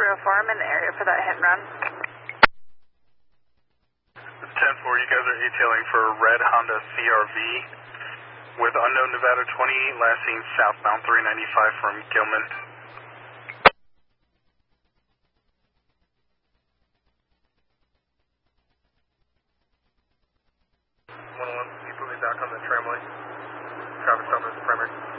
I'm in the area for that hit and run. 10-4, you guys are detailing for a red Honda CRV with unknown Nevada 28, last seen southbound 395 from Gilman. 111, keep moving back on the tramway. Traffic stop is primary.